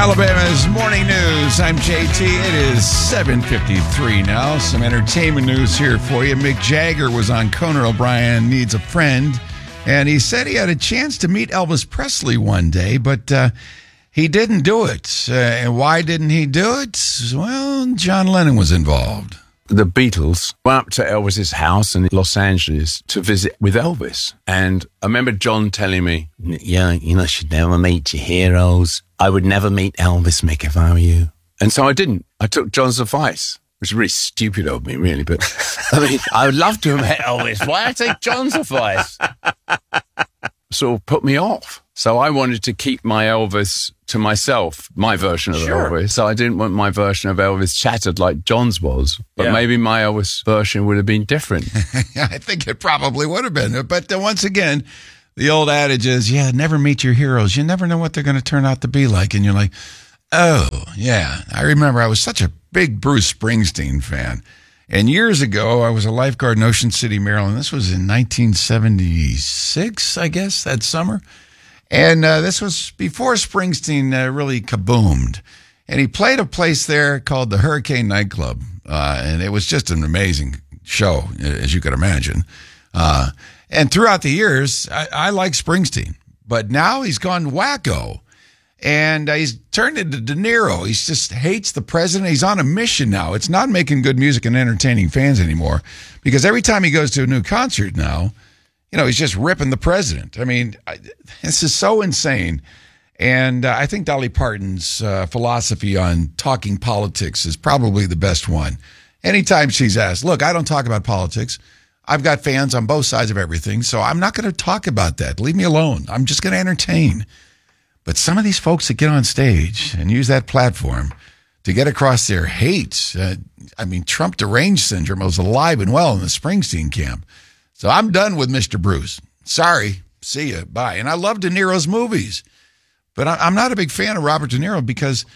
Alabama's Morning News. I'm JT. It is 7:53 now. Some entertainment news here for you. Mick Jagger was on Conan O'Brien Needs a Friend, and he said he had a chance to meet Elvis Presley one day, but he didn't do it. And why didn't he do it? Well, John Lennon was involved. The Beatles went up to Elvis's house in Los Angeles to visit with Elvis. And I remember John telling me, yeah, you should never meet your heroes. I would never meet Elvis, Mick, if I were you. And so I didn't. I took John's advice, which is really stupid of me, really. But I mean, I would love to have met Elvis. Why I take John's advice? Sort of put me off. So I wanted to keep my Elvis to myself, my version of Elvis. So I didn't want my version of Elvis shattered like John's was. But maybe my Elvis version would have been different. I think it probably would have been. But once again, the old adage is, never meet your heroes. You never know what they're going to turn out to be like. And you're like, oh, yeah. I remember I was such a big Bruce Springsteen fan. And years ago, I was a lifeguard in Ocean City, Maryland. This was in 1976, I guess, that summer. And this was before Springsteen really kaboomed. And he played a place there called the Hurricane Nightclub. And it was just an amazing show, as you could imagine. And throughout the years, I like Springsteen. But now he's gone wacko. And he's turned into De Niro. He just hates the president. He's on a mission now. It's not making good music and entertaining fans anymore. Because every time he goes to a new concert now, he's just ripping the president. I mean, this is so insane. And I think Dolly Parton's philosophy on talking politics is probably the best one. Anytime she's asked, look, I don't talk about politics. I've got fans on both sides of everything, so I'm not going to talk about that. Leave me alone. I'm just going to entertain. But some of these folks that get on stage and use that platform to get across their hate, Trump deranged syndrome was alive and well in the Springsteen camp. So I'm done with Mr. Bruce. Sorry. See ya. Bye. And I love De Niro's movies. But I'm not a big fan of Robert De Niro because,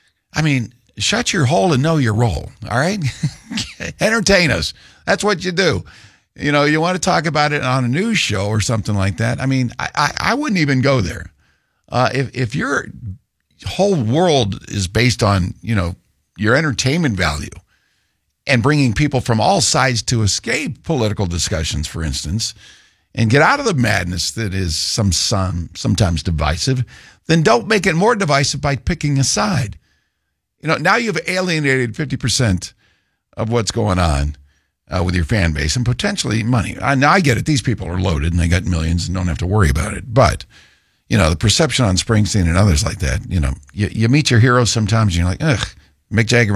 shut your hole and know your role. All right? Entertain us. That's what you do. You want to talk about it on a news show or something like that. I wouldn't even go there. If your whole world is based on, your entertainment value and bringing people from all sides to escape political discussions, for instance, and get out of the madness that is sometimes divisive, then don't make it more divisive by picking a side. Now you've alienated 50% of what's going on with your fan base and potentially money. Now I get it. These people are loaded and they got millions and don't have to worry about it. But the perception on Springsteen and others like that, you meet your heroes sometimes and you're like, ugh, Mick Jagger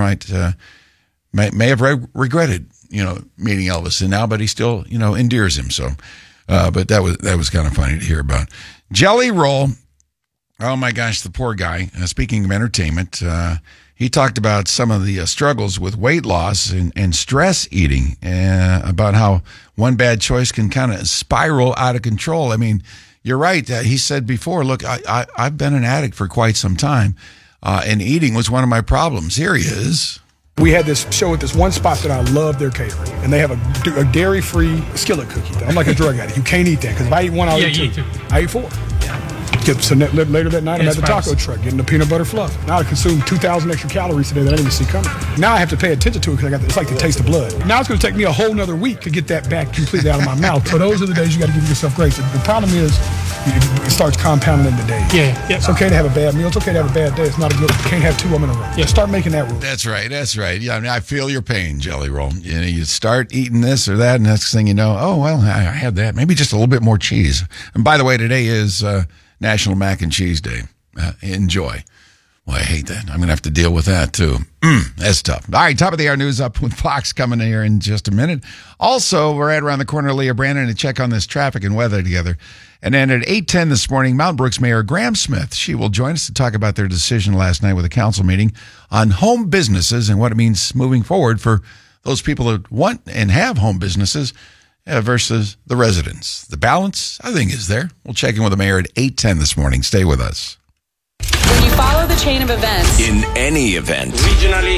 may have regretted, meeting Elvis and now, but he still, endears him. So, but that was kind of funny to hear about. Jelly Roll. Oh my gosh, the poor guy. Speaking of entertainment, he talked about some of the struggles with weight loss and stress eating, about how one bad choice can kind of spiral out of control. You're right. He said before, look, I've been an addict for quite some time, and eating was one of my problems. Here he is. We had this show at this one spot that I love their catering, and they have a dairy-free skillet cookie. I'm like a drug addict. You can't eat that, because if I eat one, I'll eat two. I eat 4. Yeah. So later that night, I'm at the taco truck getting the peanut butter fluff. Now I consumed 2,000 extra calories today that I didn't even see coming. Now I have to pay attention to it because it's like the taste of blood. Now it's going to take me a whole nother week to get that back completely out of my mouth. So those are the days you got to give yourself grace. The problem is it starts compounding in the days. Yeah. It's okay to have a bad meal. It's okay to have a bad day. It's not a good. You can't have 2 of them in a row. Yeah. Start making that rule. That's right. Yeah, I feel your pain, Jelly Roll. You start eating this or that, and next thing you know, oh well, I had that. Maybe just a little bit more cheese. And by the way, today is National Mac and Cheese Day. Enjoy. Well, I hate that. I'm going to have to deal with that, too. That's tough. All right, top of the hour news up with Fox coming here in just a minute. Also, we're right around the corner, Leah Brandon, to check on this traffic and weather together. And then at 8:10 this morning, Mountain Brook's Mayor Graham Smith, she will join us to talk about their decision last night with a council meeting on home businesses and what it means moving forward for those people that want and have home businesses versus the residents. The balance, I think, is there. We'll check in with the mayor at 8:10 this morning. Stay with us. When you follow the chain of events, in any event, regionally,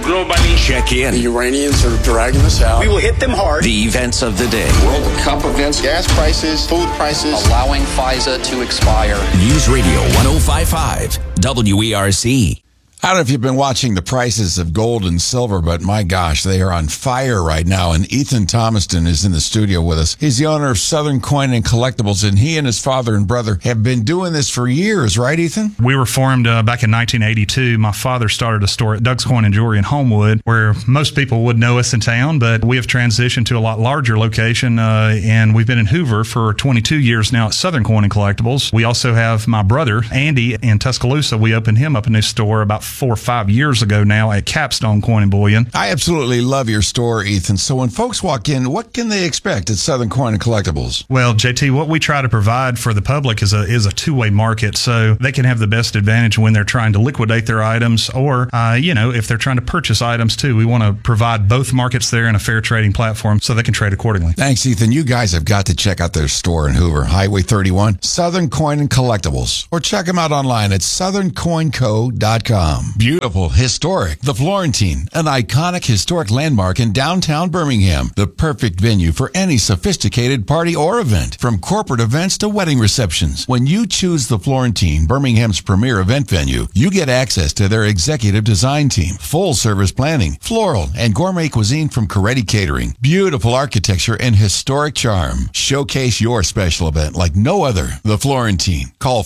globally. Check in. The Iranians are dragging us out. We will hit them hard. The events of the day. World Cup events, gas prices, food prices, allowing FISA to expire. News Radio 105.5 WERC. I don't know if you've been watching the prices of gold and silver, but my gosh, they are on fire right now. And Ethan Thomaston is in the studio with us. He's the owner of Southern Coin and Collectibles, and he and his father and brother have been doing this for years, right, Ethan? We were formed back in 1982. My father started a store at Doug's Coin and Jewelry in Homewood, where most people would know us in town, but we have transitioned to a lot larger location, and we've been in Hoover for 22 years now at Southern Coin and Collectibles. We also have my brother, Andy, in Tuscaloosa. We opened him up a new store about 4 or 5 years ago now at Capstone Coin and Bullion. I absolutely love your store, Ethan. So when folks walk in, what can they expect at Southern Coin and Collectibles? Well, JT, what we try to provide for the public is a two-way market, so they can have the best advantage when they're trying to liquidate their items, or if they're trying to purchase items too. We want to provide both markets there in a fair trading platform so they can trade accordingly. Thanks, Ethan. You guys have got to check out their store in Hoover, Highway 31, Southern Coin and Collectibles, or check them out online at southerncoinco.com. Beautiful, historic, the Florentine, an iconic historic landmark in downtown Birmingham, the perfect venue for any sophisticated party or event, from corporate events to wedding receptions. When you choose the Florentine, Birmingham's premier event venue, you get access to their executive design team, full service planning, floral and gourmet cuisine from Coretti Catering, beautiful architecture and historic charm. Showcase your special event like no other. The Florentine. Call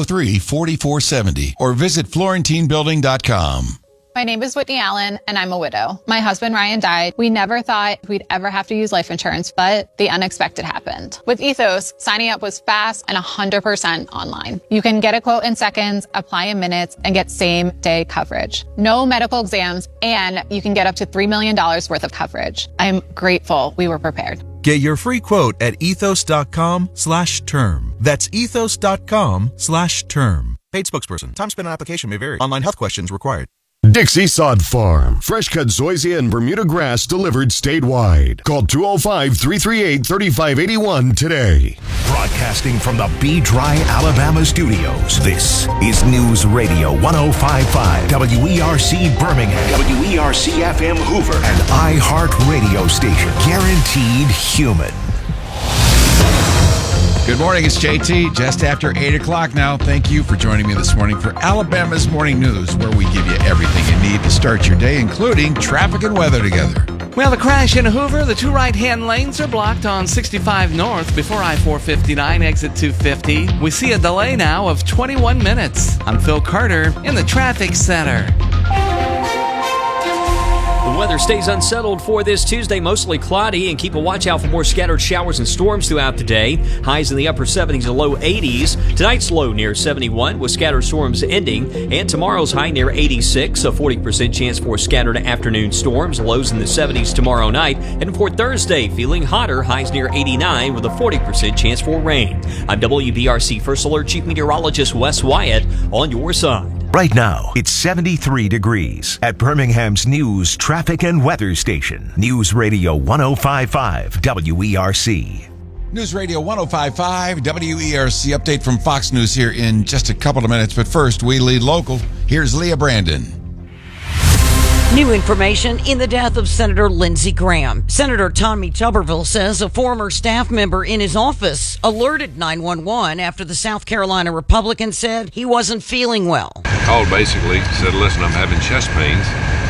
503-4470 or visit FlorentineBuilding.com. My name is Whitney Allen, and I'm a widow. My husband, Ryan, died. We never thought we'd ever have to use life insurance, but the unexpected happened. With Ethos, signing up was fast and 100% online. You can get a quote in seconds, apply in minutes, and get same-day coverage. No medical exams, and you can get up to $3 million worth of coverage. I'm grateful we were prepared. Get your free quote at ethos.com/term. That's ethos.com/term. Paid spokesperson. Time spent on application may vary. Online health questions required. Dixie Sod Farm. Fresh cut zoysia and Bermuda grass delivered statewide. Call 205-338-3581 today. Broadcasting from the B-Dry, Alabama studios, this is News Radio 105.5 WERC Birmingham, WERC FM Hoover, and iHeart Radio Station. Guaranteed human. Good morning, it's JT, just after 8 o'clock now. Thank you for joining me this morning for Alabama's Morning News, where we give you everything you need to start your day, including traffic and weather together. Well, the crash in Hoover, the two right-hand lanes are blocked on 65 North before I-459, exit 250. We see a delay now of 21 minutes. I'm Phil Carter in the traffic center. The weather stays unsettled for this Tuesday, mostly cloudy, and keep a watch out for more scattered showers and storms throughout the day. Highs in the upper 70s and low 80s. Tonight's low near 71 with scattered storms ending, and tomorrow's high near 86, a 40% chance for scattered afternoon storms. Lows in the 70s tomorrow night, and for Thursday, feeling hotter, highs near 89 with a 40% chance for rain. I'm WBRC First Alert Chief Meteorologist Wes Wyatt on your side. Right now, it's 73 degrees at Birmingham's News, Traffic, and Weather Station. News Radio 105.5 WERC. News Radio 105.5 WERC. Update from Fox News here in just a couple of minutes. But first, we lead local. Here's Leah Brandon. New information in the death of Senator Lindsey Graham. Senator Tommy Tuberville says a former staff member in his office alerted 911 after the South Carolina Republican said he wasn't feeling well. Called basically, said, listen, I'm having chest pains.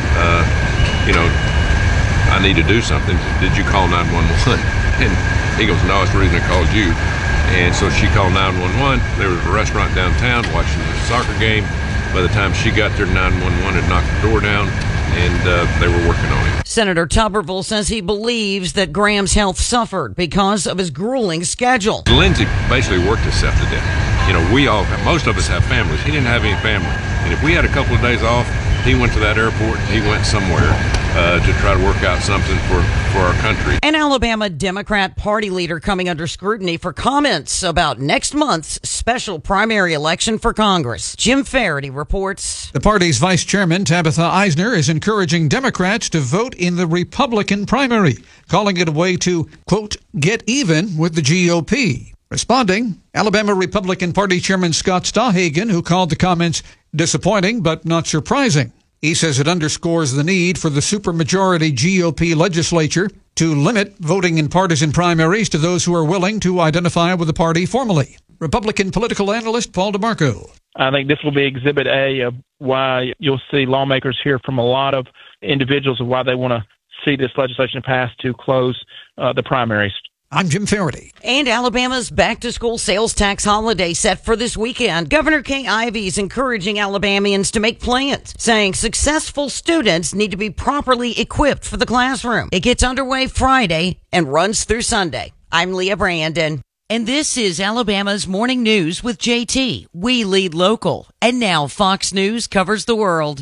I need to do something. Did you call 911? And he goes, no, it's the reason I called you. And so she called 911. There was a restaurant downtown watching the soccer game. By the time she got there, 911 had knocked the door down, and they were working on him. Senator Tuberville says he believes that Graham's health suffered because of his grueling schedule. Lindsey basically worked himself to death. Most of us have families. He didn't have any family. And if we had a couple of days off, he went to that airport and he went somewhere to try to work out something for our country. An Alabama Democrat Party leader coming under scrutiny for comments about next month's special primary election for Congress. Jim Faraday reports. The party's vice chairman, Tabitha Eisner, is encouraging Democrats to vote in the Republican primary, calling it a way to, quote, get even with the GOP. Responding, Alabama Republican Party Chairman Scott Stahagen, who called the comments disappointing but not surprising. He says it underscores the need for the supermajority GOP legislature to limit voting in partisan primaries to those who are willing to identify with the party formally. Republican political analyst Paul DeMarco. I think this will be Exhibit A of why you'll see lawmakers hear from a lot of individuals of why they want to see this legislation passed to close the primaries. I'm Jim Faraday. And Alabama's back-to-school sales tax holiday set for this weekend. Governor Kay Ivey is encouraging Alabamians to make plans, saying successful students need to be properly equipped for the classroom. It gets underway Friday and runs through Sunday. I'm Leah Brandon. And this is Alabama's Morning News with JT. We lead local. And now Fox News covers the world.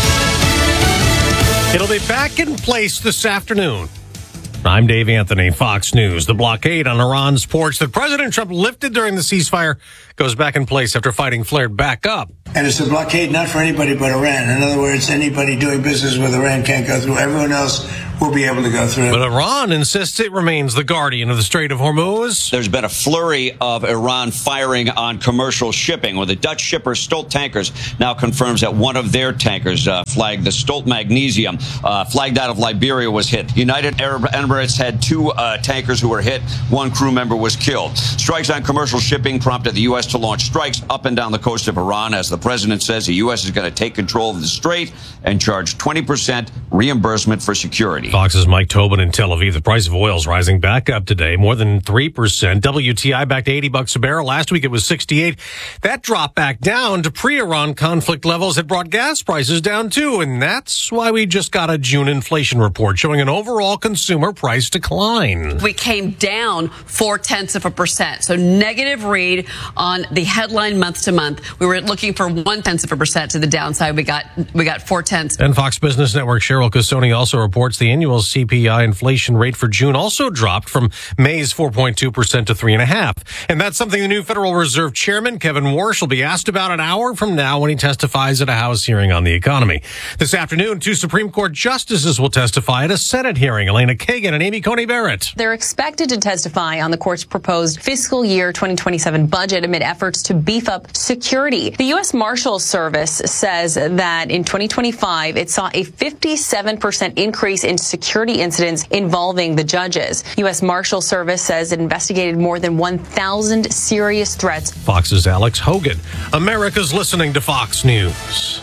It'll be back in place this afternoon. I'm Dave Anthony, Fox News. The blockade on Iran's ports that President Trump lifted during the ceasefire goes back in place after fighting flared back up. And it's a blockade not for anybody but Iran. In other words, anybody doing business with Iran can't go through. Everyone else will be able to go through. But Iran insists it remains the guardian of the Strait of Hormuz. There's been a flurry of Iran firing on commercial shipping, where the Dutch shipper Stolt Tankers now confirms that one of their tankers, flagged the Stolt Magnesium, flagged out of Liberia, was hit. United Arab Emirates had 2 tankers who were hit. 1 crew member was killed. Strikes on commercial shipping prompted the U.S. to launch strikes up and down the coast of Iran. As the president says, the U.S. is going to take control of the strait and charge 20% reimbursement for security. Fox's Mike Tobin in Tel Aviv. The price of oil is rising back up today, more than 3%. WTI back to $80 a barrel. Last week it was 68. That dropped back down to pre-Iran conflict levels. It brought gas prices down too, and that's why we just got a June inflation report showing an overall consumer price decline. We came down 0.4%, so negative read on the headline month to month. We were looking for 0.1% to the downside. We got 0.4. And Fox Business Network Cheryl Casoni also reports the annual CPI inflation rate for June also dropped from May's 4.2% to 3.5%. And that's something the new Federal Reserve Chairman Kevin Warsh will be asked about an hour from now when he testifies at a House hearing on the economy. This afternoon, 2 Supreme Court justices will testify at a Senate hearing. Elena Kagan and Amy Coney Barrett. They're expected to testify on the court's proposed fiscal year 2027 budget amid efforts to beef up security. The U.S. Marshals Service says that in 2025, it saw a 57% increase in security incidents involving the judges. U.S. Marshals Service says it investigated more than 1,000 serious threats. Fox's Alex Hogan. America's listening to Fox News.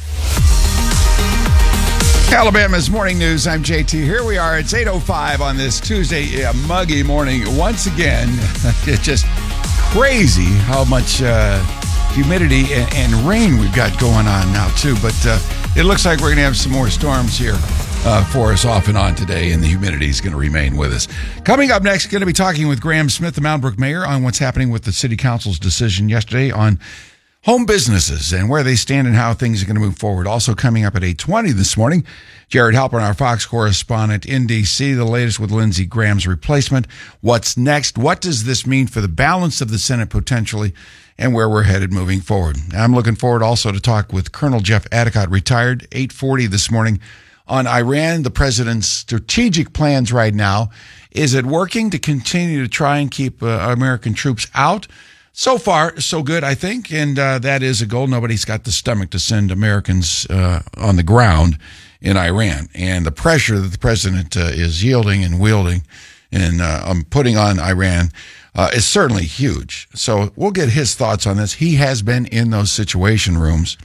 Alabama's Morning News. I'm JT. Here we are. It's 8:05 on this Tuesday, muggy morning. Once again, it's just crazy how much humidity and rain we've got going on now, too. But it looks like we're going to have some more storms here for us off and on today, and the humidity is going to remain with us. Coming up next, going to be talking with Graham Smith, the Mountain Brook mayor, on what's happening with the city council's decision yesterday on home businesses and where they stand and how things are going to move forward. Also coming up at 8:20 this morning, Jared Halpern, our Fox correspondent in D.C., the latest with Lindsey Graham's replacement. What's next? What does this mean for the balance of the Senate potentially and where we're headed moving forward? I'm looking forward also to talk with Colonel Jeff Adicott, retired, 8:40 this morning, on Iran, the president's strategic plans right now. Is it working to continue to try and keep American troops out? So far, so good, I think, and that is a goal. Nobody's got the stomach to send Americans on the ground in Iran. And the pressure that the president is yielding and wielding and putting on Iran is certainly huge. So we'll get his thoughts on this. He has been in those situation rooms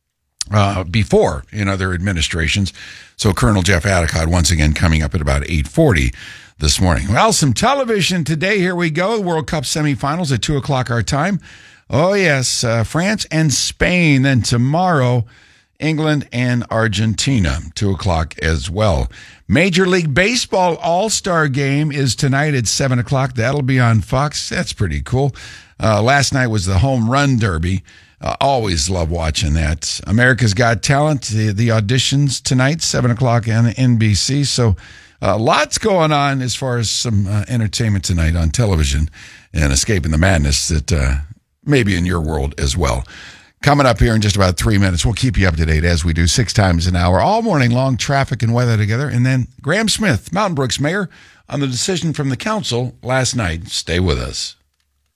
before in other administrations. So Colonel Jeff Adicott, once again, coming up at about 8:40 this morning. Well, some television today. Here we go. World Cup semifinals at 2 o'clock our time. Oh, yes. France and Spain. Then tomorrow, England and Argentina, 2 o'clock as well. Major League Baseball All-Star Game is tonight at 7 o'clock. That'll be on Fox. That's pretty cool. Last night was the Home Run Derby. Always love watching that. America's Got Talent, the auditions tonight, 7 o'clock on NBC. So lots going on as far as some entertainment tonight on television and escaping the madness that may be in your world as well. Coming up here in just about 3 minutes, we'll keep you up to date as we do 6 times an hour, all morning long, traffic and weather together. And then Graham Smith, Mountain Brook's mayor, on the decision from the council last night. Stay with us.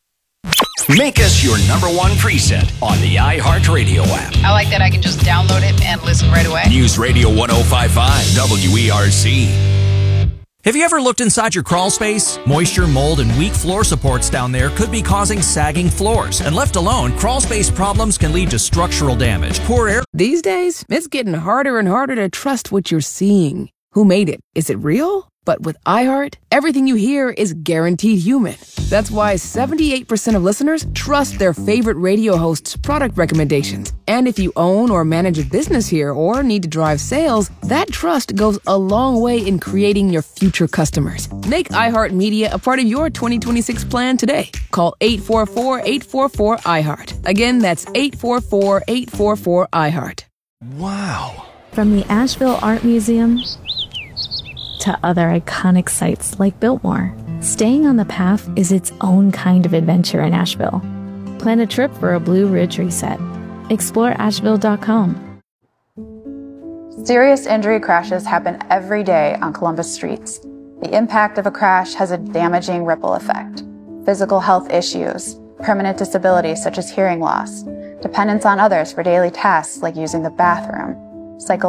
Make us your number one preset on the iHeartRadio app. I like that I can just download it and listen right away. News Radio 105.5 WERC. Have you ever looked inside your crawl space? Moisture, mold, and weak floor supports down there could be causing sagging floors. And left alone, crawl space problems can lead to structural damage, poor air. These days, it's getting harder and harder to trust what you're seeing. Who made it? Is it real? But with iHeart, everything you hear is guaranteed human. That's why 78% of listeners trust their favorite radio hosts' product recommendations. And if you own or manage a business here or need to drive sales, that trust goes a long way in creating your future customers. Make iHeartMedia a part of your 2026 plan today. Call 844-844-iHeart. Again, that's 844-844-iHeart. Wow. From the Asheville Art Museum to other iconic sites like Biltmore, staying on the path is its own kind of adventure in Asheville. Plan a trip for a Blue Ridge reset. Explore Asheville.com. Serious injury crashes happen every day on Columbus streets. The impact of a crash has a damaging ripple effect. Physical health issues, permanent disabilities such as hearing loss, dependence on others for daily tasks like using the bathroom,